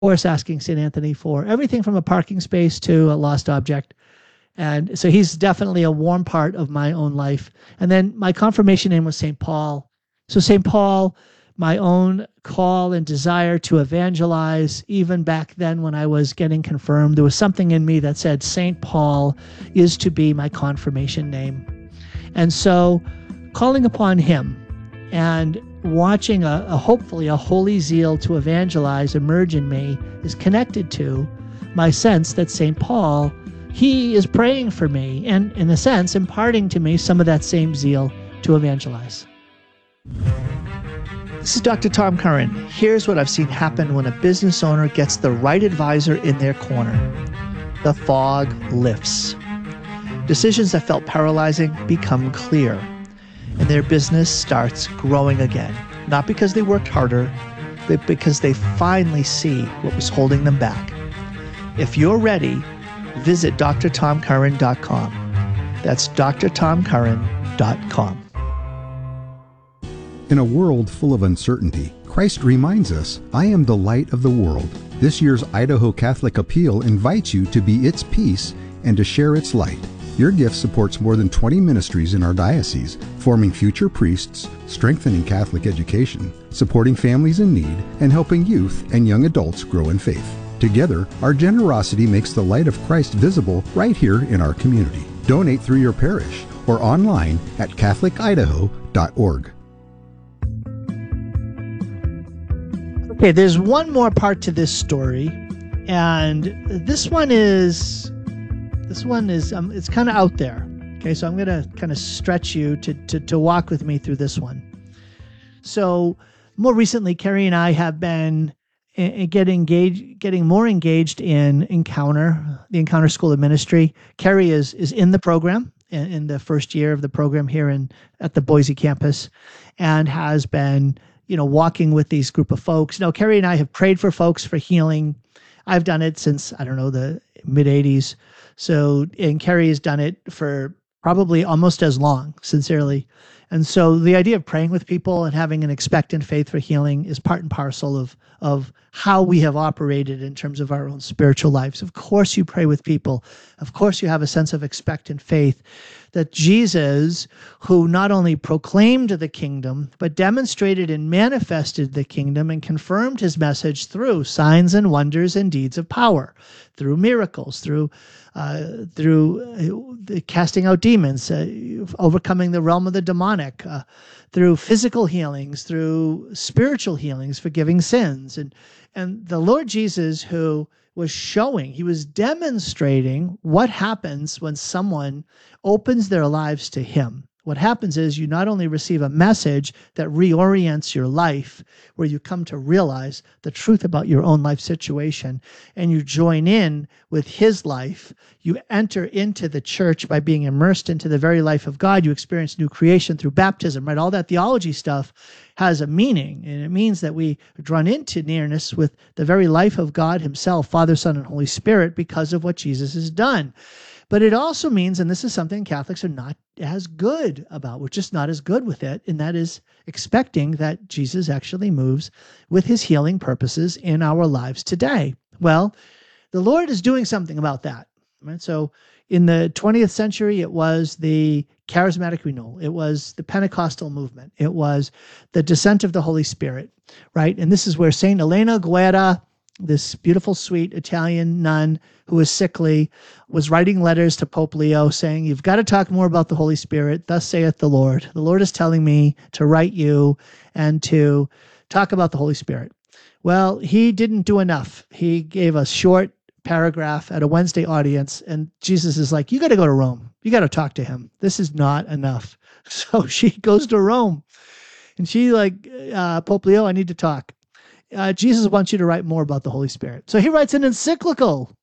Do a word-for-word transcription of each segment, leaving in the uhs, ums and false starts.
course, asking Saint Anthony for everything from a parking space to a lost object. And so he's definitely a warm part of my own life. And then my confirmation name was Saint Paul. So Saint Paul, my own call and desire to evangelize, even back then when I was getting confirmed, there was something in me that said Saint Paul is to be my confirmation name. And so calling upon him and watching a, a hopefully a holy zeal to evangelize emerge in me is connected to my sense that Saint Paul, he is praying for me and, in a sense, imparting to me some of that same zeal to evangelize. This is Doctor Tom Curran. Here's what I've seen happen when a business owner gets the right advisor in their corner. The fog lifts. Decisions that felt paralyzing become clear, and their business starts growing again. Not because they worked harder, but because they finally see what was holding them back. If you're ready, visit d r tom curran dot com. That's d r tom curran dot com. In a world full of uncertainty, Christ reminds us, "I am the light of the world." This year's Idaho Catholic Appeal invites you to be its peace and to share its light. Your gift supports more than twenty ministries in our diocese, forming future priests, strengthening Catholic education, supporting families in need, and helping youth and young adults grow in faith. Together, our generosity makes the light of Christ visible right here in our community. Donate through your parish or online at catholic idaho dot org. Okay, there's one more part to this story, and this one is this one is um, it's kind of out there. Okay, so I'm going to kind of stretch you to, to to walk with me through this one. So more recently, Carrie and I have been uh, getting engaged, getting more engaged in Encounter, the Encounter School of Ministry. Carrie is is in the program in, in the first year of the program here in at the Boise campus, and has been, you know, walking with these group of folks. Now, Carrie and I have prayed for folks for healing. I've done it since, I don't know, the mid eighties. So, and Carrie has done it for probably almost as long, sincerely. And so the idea of praying with people and having an expectant faith for healing is part and parcel of, of how we have operated in terms of our own spiritual lives. Of course you pray with people. Of course you have a sense of expectant faith that Jesus, who not only proclaimed the kingdom, but demonstrated and manifested the kingdom and confirmed his message through signs and wonders and deeds of power, through miracles, through uh, through uh, the casting out demons, uh, overcoming the realm of the demonic, uh, through physical healings, through spiritual healings, forgiving sins. And, and the Lord Jesus, who was showing, he was demonstrating what happens when someone opens their lives to him. What happens is you not only receive a message that reorients your life, where you come to realize the truth about your own life situation, and you join in with his life. You enter into the church by being immersed into the very life of God. You experience new creation through baptism, right? All that theology stuff has a meaning, and it means that we are drawn into nearness with the very life of God himself, Father, Son, and Holy Spirit, because of what Jesus has done. But it also means, and this is something Catholics are not as good about, we're just not as good with it, and that is expecting that Jesus actually moves with his healing purposes in our lives today. Well, the Lord is doing something about that. Right? So in the twentieth century, it was the charismatic renewal. It was the Pentecostal movement. It was the descent of the Holy Spirit, right? And this is where Saint Elena Guerra, this beautiful, sweet Italian nun who was sickly, was writing letters to Pope Leo saying, you've got to talk more about the Holy Spirit. Thus saith the Lord. The Lord is telling me to write you and to talk about the Holy Spirit. Well, he didn't do enough. He gave a short paragraph at a Wednesday audience, and Jesus is like, you got to go to Rome. You got to talk to him. This is not enough. So she goes to Rome, and she like, uh, Pope Leo, I need to talk. Uh, Jesus wants you to write more about the Holy Spirit. So he writes an encyclical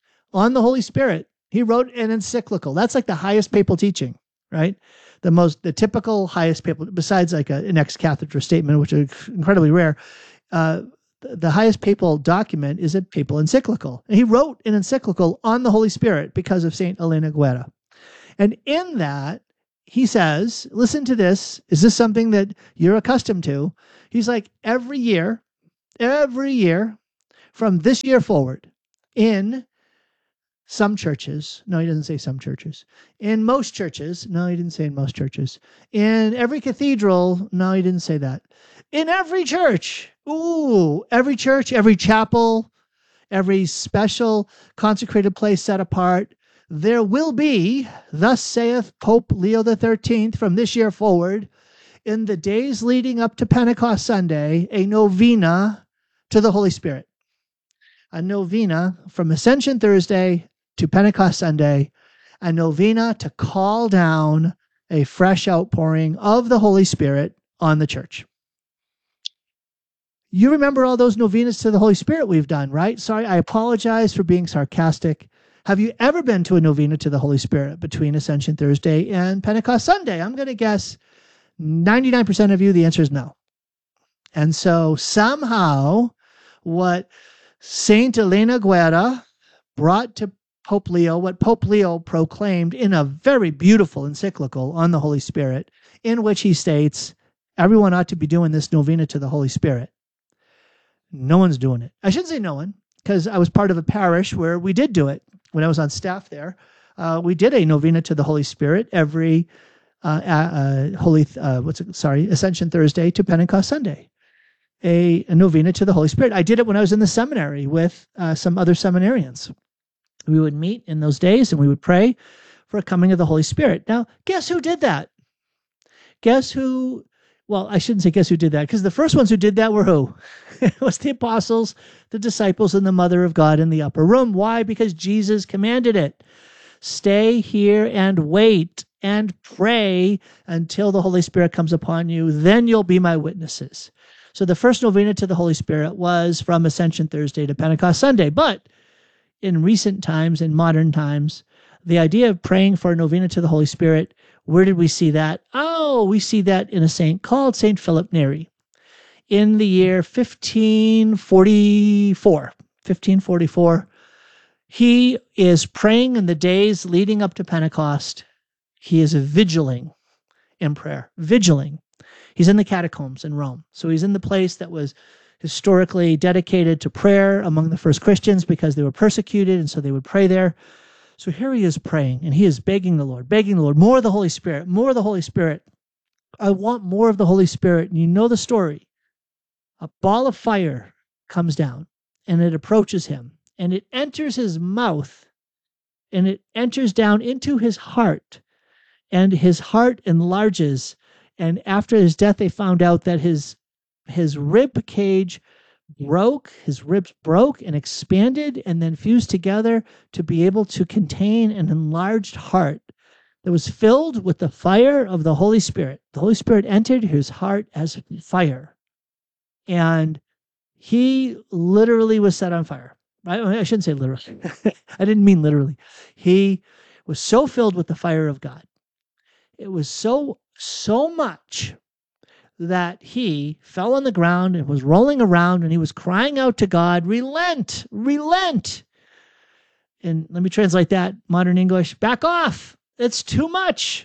on the Holy Spirit. He wrote an encyclical. That's like the highest papal teaching, right? The most, the typical highest papal, besides like a, an ex cathedra statement, which is incredibly rare. Uh, the, the highest papal document is a papal encyclical. And he wrote an encyclical on the Holy Spirit because of Saint Elena Guerra. And in that, he says, listen to this. Is this something that you're accustomed to? He's like, every year, Every year, from this year forward, in some churches, no, he doesn't say some churches, in most churches, no, he didn't say in most churches, in every cathedral, no, he didn't say that, in every church, ooh, every church, every chapel, every special consecrated place set apart, there will be, thus saith Pope Leo the thirteenth, from this year forward, in the days leading up to Pentecost Sunday, a novena to the Holy Spirit. A novena from Ascension Thursday to Pentecost Sunday, a novena to call down a fresh outpouring of the Holy Spirit on the church. You remember all those novenas to the Holy Spirit we've done, right? Sorry, I apologize for being sarcastic. Have you ever been to a novena to the Holy Spirit between Ascension Thursday and Pentecost Sunday? I'm going to guess ninety-nine percent of you, the answer is no. And so somehow what Saint Elena Guerra brought to Pope Leo, what Pope Leo proclaimed in a very beautiful encyclical on the Holy Spirit, in which he states, everyone ought to be doing this novena to the Holy Spirit. No one's doing it. I shouldn't say no one, because I was part of a parish where we did do it. When I was on staff there, uh, we did a novena to the Holy Spirit every uh, uh, Holy, uh, what's it, sorry, Ascension Thursday to Pentecost Sunday. A, a novena to the Holy Spirit. I did it when I was in the seminary with uh, some other seminarians. We would meet in those days and we would pray for a coming of the Holy Spirit. Now, guess who did that? Guess who, well, I shouldn't say guess who did that, because the first ones who did that were who? It was the apostles, the disciples, and the Mother of God in the upper room. Why? Because Jesus commanded it. Stay here and wait and pray until the Holy Spirit comes upon you. Then you'll be my witnesses. So the first novena to the Holy Spirit was from Ascension Thursday to Pentecost Sunday. But in recent times, in modern times, the idea of praying for a novena to the Holy Spirit, where did we see that? Oh, we see that in a saint called Saint Philip Neri. In the year fifteen forty-four, fifteen forty-four, he is praying in the days leading up to Pentecost. He is vigiling in prayer, vigiling. He's in the catacombs in Rome. So he's in the place that was historically dedicated to prayer among the first Christians because they were persecuted, and so they would pray there. So here he is praying, and he is begging the Lord, begging the Lord, more of the Holy Spirit, more of the Holy Spirit. I want more of the Holy Spirit. And you know the story. A ball of fire comes down, and it approaches him, and it enters his mouth, and it enters down into his heart, and his heart enlarges. And after his death, they found out that his his rib cage broke, his ribs broke and expanded and then fused together to be able to contain an enlarged heart that was filled with the fire of the Holy Spirit. The Holy Spirit entered his heart as fire. And he literally was set on fire. I, I shouldn't say literally. I didn't mean literally. He was so filled with the fire of God. It was so, so much that he fell on the ground and was rolling around, and he was crying out to God, relent, relent. And let me translate that, modern English, back off. It's too much.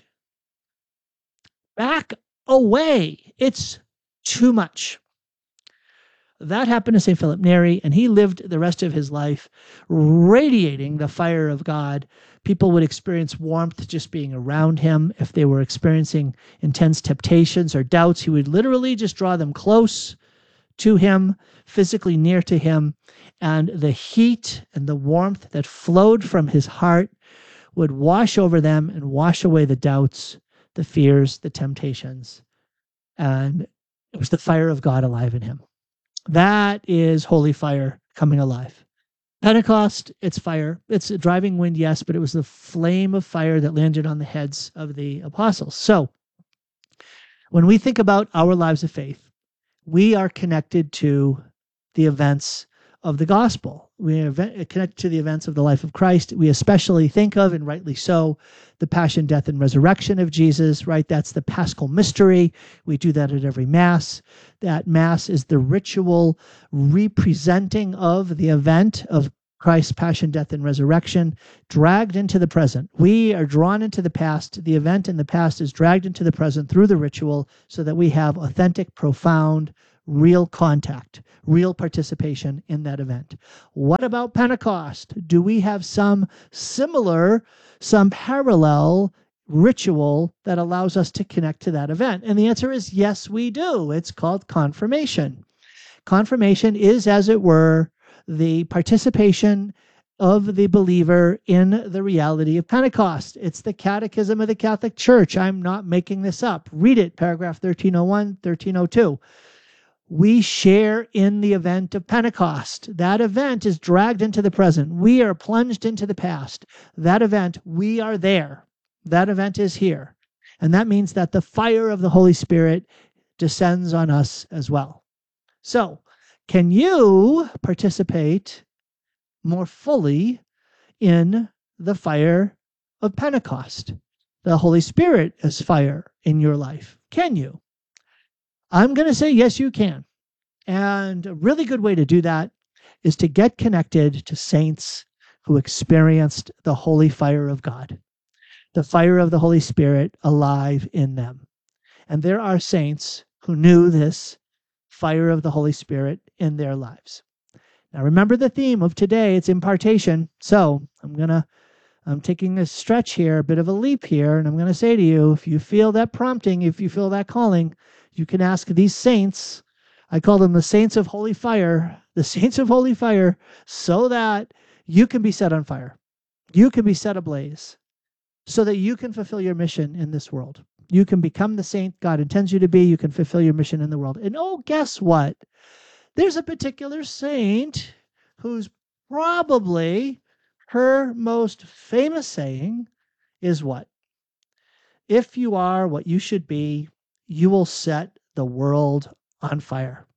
Back away. It's too much. That happened to Saint Philip Neri, and he lived the rest of his life radiating the fire of God. People would experience warmth just being around him. If they were experiencing intense temptations or doubts, he would literally just draw them close to him, physically near to him, and the heat and the warmth that flowed from his heart would wash over them and wash away the doubts, the fears, the temptations. And it was the fire of God alive in him. That is holy fire coming alive. Pentecost, it's fire. It's a driving wind, yes, but it was the flame of fire that landed on the heads of the apostles. So when we think about our lives of faith, we are connected to the events of the gospel. We are connected to the events of the life of Christ. We especially think of, and rightly so, the passion, death, and resurrection of Jesus, right? That's the Paschal mystery. We do that at every Mass. That Mass is the ritual representing of the event of Christ's passion, death, and resurrection, dragged into the present. We are drawn into the past. The event in the past is dragged into the present through the ritual so that we have authentic, profound, real contact, real participation in that event. What about Pentecost? Do we have some similar, some parallel ritual that allows us to connect to that event? And the answer is yes, we do. It's called confirmation. Confirmation is, as it were, the participation of the believer in the reality of Pentecost. It's the Catechism of the Catholic Church. I'm not making this up. Read it, paragraph thirteen oh one, thirteen oh two. We share in the event of Pentecost. That event is dragged into the present. We are plunged into the past. That event, we are there. That event is here. And that means that the fire of the Holy Spirit descends on us as well. So, can you participate more fully in the fire of Pentecost, the Holy Spirit as fire in your life? Can you? I'm going to say yes, you can. And a really good way to do that is to get connected to saints who experienced the holy fire of God, the fire of the Holy Spirit alive in them. And there are saints who knew this fire of the Holy Spirit in their lives. Now remember the theme of today, it's impartation. So I'm going to, I'm taking a stretch here, a bit of a leap here, and I'm going to say to you, if you feel that prompting, if you feel that calling, you can ask these saints, I call them the saints of holy fire, the saints of holy fire, so that you can be set on fire. You can be set ablaze, so that you can fulfill your mission in this world. You can become the saint God intends you to be. You can fulfill your mission in the world. And oh, guess what? There's a particular saint who's probably her most famous saying is what? If you are what you should be, you will set the world on fire.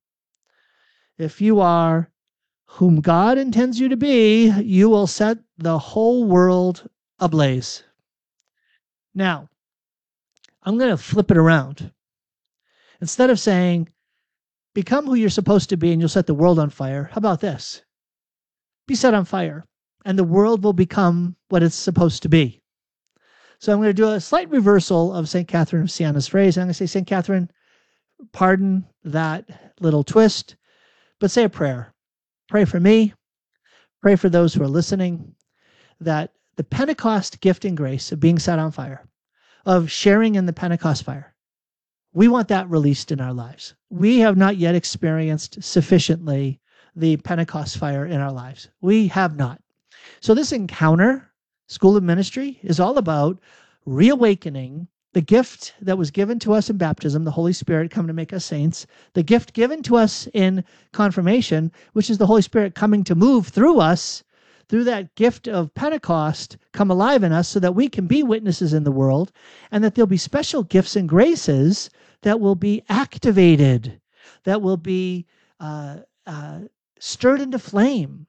If you are whom God intends you to be, you will set the whole world ablaze. Now, I'm going to flip it around. Instead of saying, become who you're supposed to be and you'll set the world on fire, how about this? Be set on fire and the world will become what it's supposed to be. So I'm going to do a slight reversal of Saint Catherine of Siena's phrase. I'm going to say, Saint Catherine, pardon that little twist, but say a prayer. Pray for me. Pray for those who are listening, that the Pentecost gift and grace of being set on fire, of sharing in the Pentecost fire, we want that released in our lives. We have not yet experienced sufficiently the Pentecost fire in our lives. We have not. So this encounter, School of Ministry, is all about reawakening the gift that was given to us in baptism, the Holy Spirit come to make us saints, the gift given to us in confirmation, which is the Holy Spirit coming to move through us, through that gift of Pentecost, come alive in us so that we can be witnesses in the world, and that there'll be special gifts and graces that will be activated, that will be uh, uh, stirred into flame.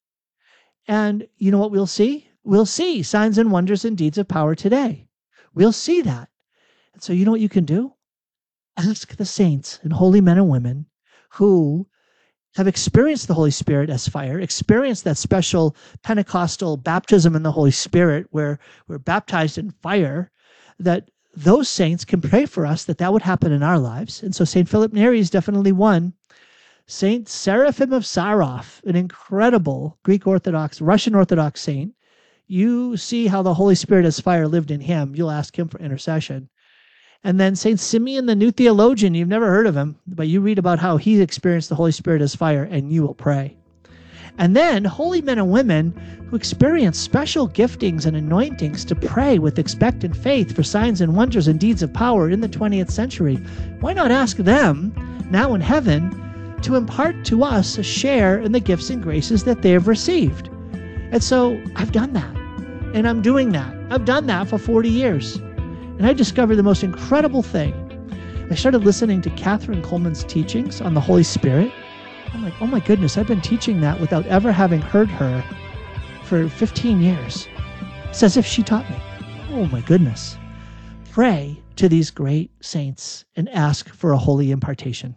And you know what we'll see? We'll see signs and wonders and deeds of power today. We'll see that. And so you know what you can do? Ask the saints and holy men and women who have experienced the Holy Spirit as fire, experienced that special Pentecostal baptism in the Holy Spirit where we're baptized in fire, that those saints can pray for us that that would happen in our lives. And so Saint Philip Neri is definitely one. Saint Seraphim of Sarov, an incredible Greek Orthodox, Russian Orthodox saint. You see how the Holy Spirit as fire lived in him. You'll ask him for intercession. And then Saint Simeon, the new theologian, you've never heard of him, but you read about how he experienced the Holy Spirit as fire, and you will pray. And then holy men and women who experience special giftings and anointings to pray with expectant faith for signs and wonders and deeds of power in the twentieth century. Why not ask them, now in heaven, to impart to us a share in the gifts and graces that they have received? And so I've done that, and I'm doing that. I've done that for forty years. And I discovered the most incredible thing. I started listening to Catherine Coleman's teachings on the Holy Spirit. I'm like, oh my goodness, I've been teaching that without ever having heard her for fifteen years. It's as if she taught me. Oh my goodness. Pray to these great saints and ask for a holy impartation.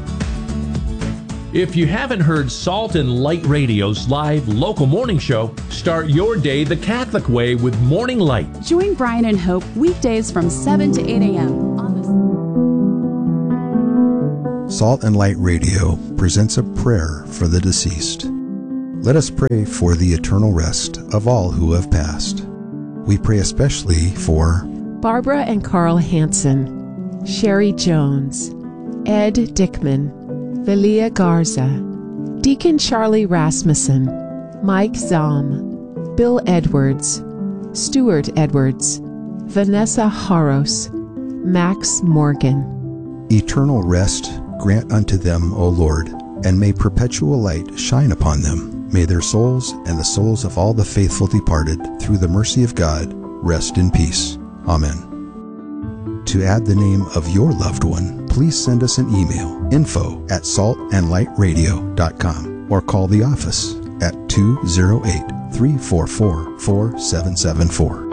If you haven't heard Salt and Light Radio's live local morning show, start your day the Catholic way with Morning Light. Join Brian and Hope weekdays from seven to eight a.m. on the Salt and Light Radio presents a prayer for the deceased. Let us pray for the eternal rest of all who have passed. We pray especially for Barbara and Carl Hansen, Sherry Jones, Ed Dickman, Velia Garza, Deacon Charlie Rasmussen, Mike Zahm, Bill Edwards, Stuart Edwards, Vanessa Haros, Max Morgan. eternal rest grant unto them, O Lord, and may perpetual light shine upon them. May their souls and the souls of all the faithful departed, through the mercy of God, rest in peace. Amen. To add the name of your loved one, please send us an email, info at salt and light radio dot com, or call the office at two oh eight, three four four, four seven seven four.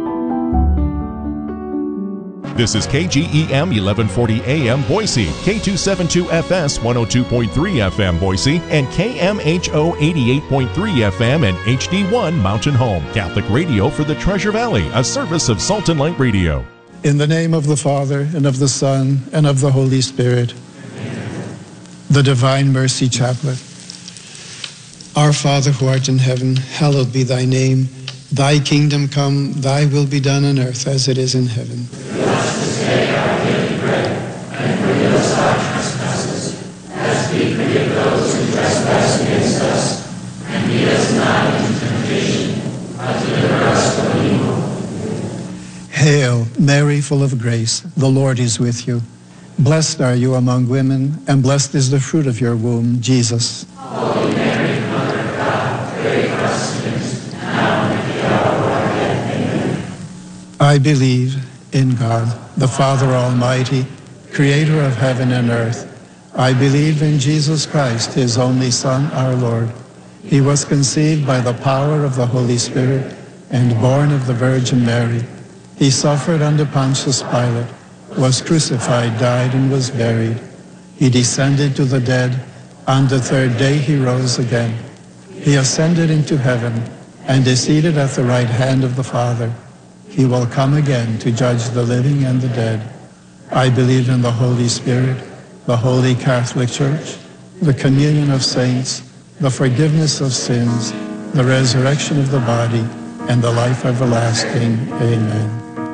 This is K G E M eleven forty A M Boise, K two seventy-two F S one oh two point three F M Boise, and K M H O eighty-eight point three F M and H D one Mountain Home. Catholic radio for the Treasure Valley, a service of Salt and Light Radio. In the name of the Father, and of the Son, and of the Holy Spirit. Amen. The Divine Mercy Chaplet. Our Father who art in heaven, hallowed be thy name. Thy kingdom come, thy will be done on earth as it is in heaven. Give us this day our daily bread, and forgive us our trespasses, as we forgive those who trespass against us. And lead us not into temptation, but deliver us from evil. Hail, Mary, full of grace, the Lord is with you. Blessed are you among women, and blessed is the fruit of your womb, Jesus. Holy Mary, Mother of God, pray for us sinners, now and at the hour of our death. Amen. I believe in God, the Father Almighty, creator of heaven and earth. I believe in Jesus Christ, his only Son, our Lord. He was conceived by the power of the Holy Spirit and born of the Virgin Mary. He suffered under Pontius Pilate, was crucified, died, and was buried. He descended to the dead. On the third day he rose again. He ascended into heaven and is seated at the right hand of the Father. He will come again to judge the living and the dead. I believe in the Holy Spirit, the Holy Catholic Church, the communion of saints, the forgiveness of sins, the resurrection of the body, and the life everlasting. Amen.